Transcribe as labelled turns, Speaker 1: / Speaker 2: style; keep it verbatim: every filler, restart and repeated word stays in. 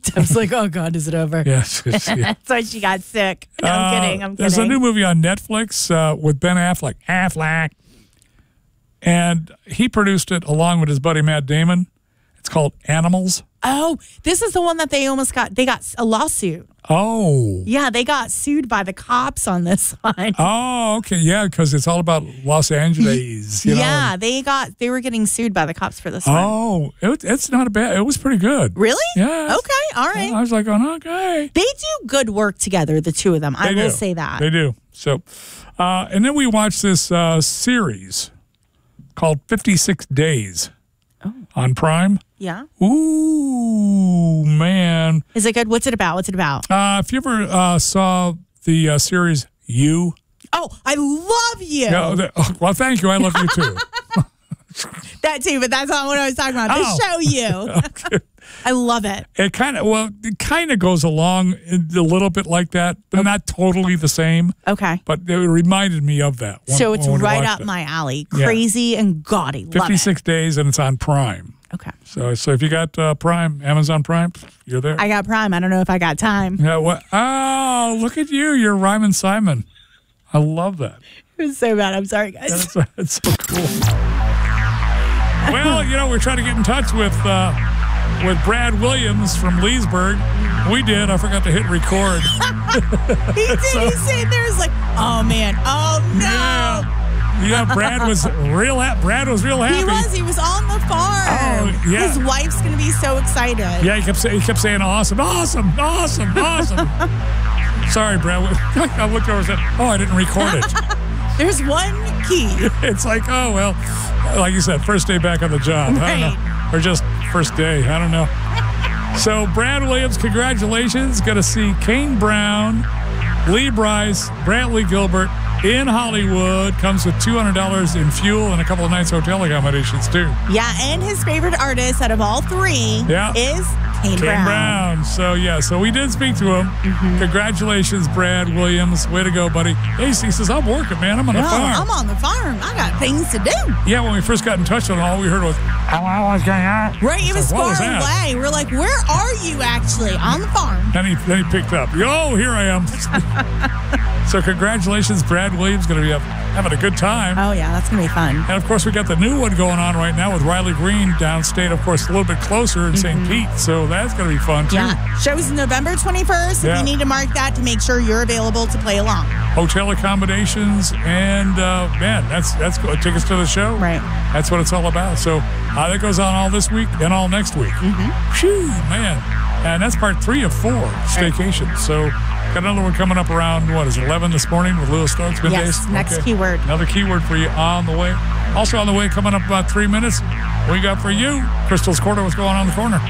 Speaker 1: Deb's like, oh, God, is it over?
Speaker 2: Yes. yes, yeah.
Speaker 1: That's why she got sick. No, I'm
Speaker 2: Uh,
Speaker 1: kidding. I'm kidding.
Speaker 2: There's a new movie on Netflix uh, with Ben Affleck. Affleck. And he produced it along with his buddy Matt Damon. It's called Animals.
Speaker 1: Oh, this is the one that they almost got. They got a lawsuit.
Speaker 2: Oh.
Speaker 1: Yeah, they got sued by the cops on this one.
Speaker 2: Oh, okay. Yeah, because it's all about Los Angeles. You
Speaker 1: yeah,
Speaker 2: know?
Speaker 1: they got. They were getting sued by the cops for this one.
Speaker 2: Oh, it, it's not a bad. It was pretty good.
Speaker 1: Really?
Speaker 2: Yeah.
Speaker 1: Okay. All right.
Speaker 2: I was like, oh, okay.
Speaker 1: They do good work together, the two of them. I
Speaker 2: They
Speaker 1: will
Speaker 2: do.
Speaker 1: say that.
Speaker 2: They do. So, uh, and then we watched this uh, series called fifty-six Days
Speaker 1: Oh.
Speaker 2: on Prime.
Speaker 1: Yeah.
Speaker 2: Ooh, man.
Speaker 1: Is it good? What's it about? What's it about?
Speaker 2: Uh, if you ever uh, saw the uh, series You.
Speaker 1: Oh, I love you.
Speaker 2: Yeah, the, oh, well, thank you. I love you too.
Speaker 1: That too, but that's not what I was talking about. The
Speaker 2: Oh.
Speaker 1: show you.
Speaker 2: Okay.
Speaker 1: I love it.
Speaker 2: It kind of, well, it kind of goes along a little bit like that, but not totally the same.
Speaker 1: Okay.
Speaker 2: But it reminded me of that. when-
Speaker 1: So it's
Speaker 2: when we
Speaker 1: right
Speaker 2: watched
Speaker 1: up
Speaker 2: it.
Speaker 1: my alley.
Speaker 2: Yeah.
Speaker 1: Crazy and gaudy. Love
Speaker 2: fifty-six Days, and it's on Prime.
Speaker 1: it. Okay.
Speaker 2: So, so if you got uh, Prime, Amazon Prime, you're there.
Speaker 1: I got Prime. I don't know if I got time.
Speaker 2: yeah. What? Oh, look at you! You're Ryman Simon. I love that.
Speaker 1: It was so bad. I'm sorry, guys.
Speaker 2: That's, that's so cool. Well, you know, we're trying to get in touch with uh, with Brad Williams from Leesburg. We did. I forgot to hit record.
Speaker 1: He did.
Speaker 2: So-
Speaker 1: He's sitting there. He's like, oh, man. Oh, no.
Speaker 2: Yeah. Yeah, Brad was real. Ha- Brad was real happy.
Speaker 1: He was. He was on the farm.
Speaker 2: Oh, yeah.
Speaker 1: His wife's going to be so excited.
Speaker 2: Yeah, he kept saying, he kept saying, awesome, awesome, awesome, awesome. Sorry, Brad. I looked over and said, oh, I didn't record it.
Speaker 1: There's one key.
Speaker 2: It's like, oh, well, like you said, first day back on the job. I don't know. Or just first day. I don't know. So, Brad Williams, congratulations. Going to see Kane Brown, Lee Bryce, Brantley Gilbert in Hollywood. Comes with two hundred dollars in fuel and a couple of nights hotel accommodations, too.
Speaker 1: Yeah, and his favorite artist out of all three
Speaker 2: Yeah.
Speaker 1: is Kane,
Speaker 2: Kane
Speaker 1: Brown.
Speaker 2: Brown. So, yeah, so we did speak to him.
Speaker 1: Mm-hmm.
Speaker 2: Congratulations, Brad Williams. Way to go, buddy. Hey, he says, I'm working, man. I'm on the
Speaker 1: No,
Speaker 2: farm.
Speaker 1: I'm on the farm. I got things to do.
Speaker 2: Yeah, when we first got in touch with him, all we heard was, how was going on?
Speaker 1: Right, it was
Speaker 2: Like, what
Speaker 1: far
Speaker 2: was that?
Speaker 1: away. We're like, where are you actually? On the farm.
Speaker 2: Then he, then he picked up. Oh, here I am. So congratulations, Brad Williams. Going to be up, having a good time.
Speaker 1: Oh, yeah, that's going to be fun.
Speaker 2: And, of course, we got the new one going on right now with Riley Green downstate, of course, a little bit closer in Saint Pete. So that's going to be fun, too.
Speaker 1: Yeah, show's November twenty-first.
Speaker 2: Yeah.
Speaker 1: If you need to mark that to make sure you're available to play along.
Speaker 2: Hotel accommodations, and, uh, man, that's that's cool. Tickets to the show.
Speaker 1: Right.
Speaker 2: That's what it's all about. So uh, that goes on all this week and all next week. Mm-hmm. Phew, man. And that's part three of four staycations. So got another one coming up around, what is it, eleven this morning with Lewis Stokes middays?
Speaker 1: Yes, next
Speaker 2: Okay.
Speaker 1: keyword.
Speaker 2: Another keyword for you on the way. Also on the way, coming up about three minutes, we got for you, Crystal's Corner, what's going on in the corner.